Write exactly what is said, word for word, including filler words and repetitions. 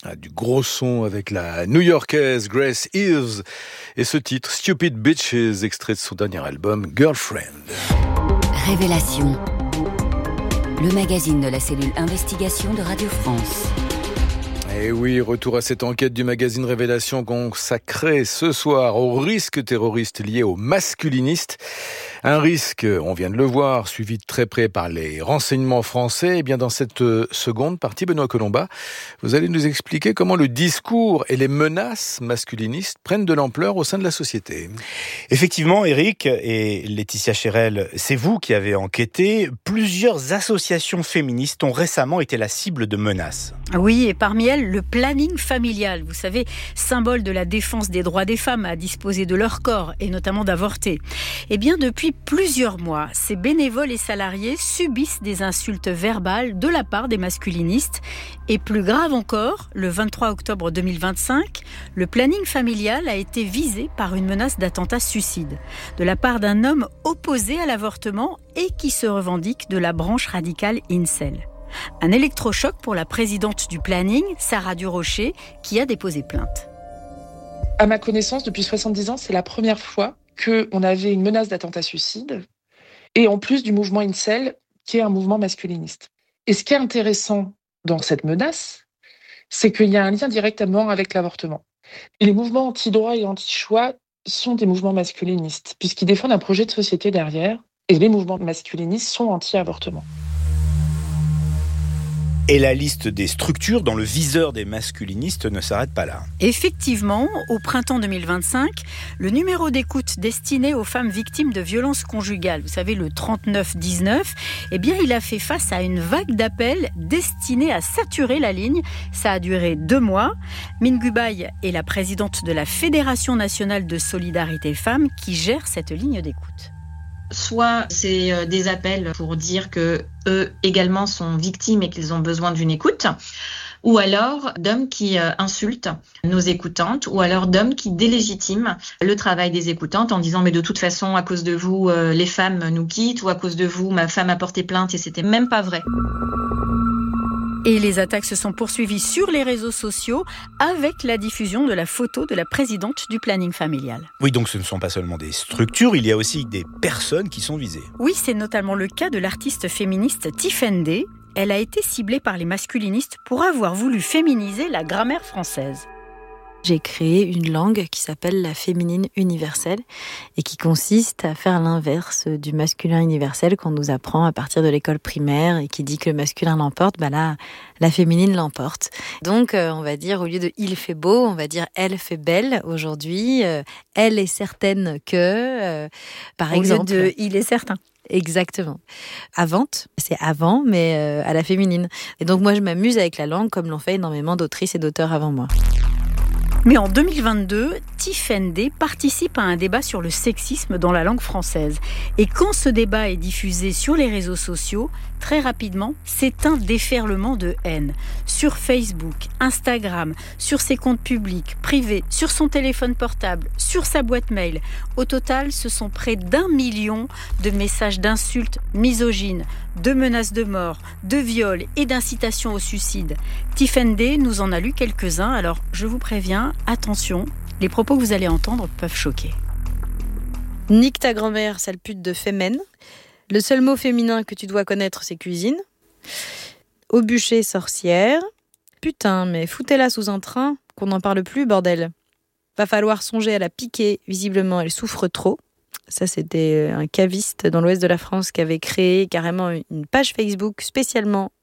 Ah, du gros son avec la new-yorkaise Grace Eves et ce titre Stupid Bitches, extrait de son dernier album Girlfriend. Révélation, le magazine de la cellule investigation de Radio France. Et oui, retour à cette enquête du magazine Révélation consacrée ce soir au risque terroriste lié aux masculinistes. Un risque, on vient de le voir, suivi de très près par les renseignements français. Et bien dans cette seconde partie, Benoît Colomba, vous allez nous expliquer comment le discours et les menaces masculinistes prennent de l'ampleur au sein de la société. Effectivement, Eric et Laetitia Chérel, c'est vous qui avez enquêté. Plusieurs associations féministes ont récemment été la cible de menaces. Oui, et parmi elles, le planning familial, vous savez, symbole de la défense des droits des femmes à disposer de leur corps et notamment d'avorter. Eh bien, depuis plusieurs mois, ces bénévoles et salariés subissent des insultes verbales de la part des masculinistes. Et plus grave encore, le vingt-trois octobre deux mille vingt-cinq, le planning familial a été visé par une menace d'attentat suicide de la part d'un homme opposé à l'avortement et qui se revendique de la branche radicale Incel. Un électrochoc pour la présidente du planning, Sarah Durocher, qui a déposé plainte. À ma connaissance, depuis soixante-dix ans, c'est la première fois qu'on avait une menace d'attentat suicide, et en plus du mouvement Incel, qui est un mouvement masculiniste. Et ce qui est intéressant dans cette menace, c'est qu'il y a un lien directement avec l'avortement. Les mouvements anti-droit et anti-choix sont des mouvements masculinistes, puisqu'ils défendent un projet de société derrière, et les mouvements masculinistes sont anti-avortement. Et la liste des structures dans le viseur des masculinistes ne s'arrête pas là. Effectivement, au printemps deux mille vingt-cinq, le numéro d'écoute destiné aux femmes victimes de violences conjugales, vous savez le trente-neuf dix-neuf, eh bien il a fait face à une vague d'appels destinés à saturer la ligne. Ça a duré deux mois. Mine Gubaï est la présidente de la Fédération nationale de solidarité femmes qui gère cette ligne d'écoute. Soit c'est des appels pour dire que eux également sont victimes et qu'ils ont besoin d'une écoute, ou alors d'hommes qui insultent nos écoutantes, ou alors d'hommes qui délégitiment le travail des écoutantes en disant mais de toute façon à cause de vous les femmes nous quittent, ou à cause de vous ma femme a porté plainte et c'était même pas vrai. Et les attaques se sont poursuivies sur les réseaux sociaux avec la diffusion de la photo de la présidente du planning familial. Oui, donc ce ne sont pas seulement des structures, il y a aussi des personnes qui sont visées. Oui, c'est notamment le cas de l'artiste féministe Tiffaine Day. Elle a été ciblée par les masculinistes pour avoir voulu féminiser la grammaire française. J'ai créé une langue qui s'appelle la féminine universelle et qui consiste à faire l'inverse du masculin universel qu'on nous apprend à partir de l'école primaire et qui dit que le masculin l'emporte, bah là, la féminine l'emporte. Donc, euh, on va dire, au lieu de « il fait beau », on va dire « elle fait belle » aujourd'hui. Euh, elle est certaine que, euh, par au exemple... Au lieu de « il est certain ». Exactement. Avante, c'est avant, mais euh, à la féminine. Et donc, moi, je m'amuse avec la langue comme l'ont fait énormément d'autrices et d'auteurs avant moi. Mais en deux mille vingt-deux, Tiffaine Day participe à un débat sur le sexisme dans la langue française. Et quand ce débat est diffusé sur les réseaux sociaux, très rapidement, c'est un déferlement de haine. Sur Facebook, Instagram, sur ses comptes publics, privés, sur son téléphone portable, sur sa boîte mail. Au total, ce sont près d'un million de messages d'insultes misogynes, de menaces de mort, de viols et d'incitation au suicide. Tiffaine Day nous en a lu quelques-uns, alors je vous préviens, attention, les propos que vous allez entendre peuvent choquer. Nique ta grand-mère, sale pute de fémène. Le seul mot féminin que tu dois connaître, c'est cuisine. Au bûcher, sorcière. Putain, mais foutez-la sous un train, qu'on n'en parle plus, bordel. Va falloir songer à la piquer, visiblement elle souffre trop. Ça, c'était un caviste dans l'ouest de la France qui avait créé carrément une page Facebook spécialement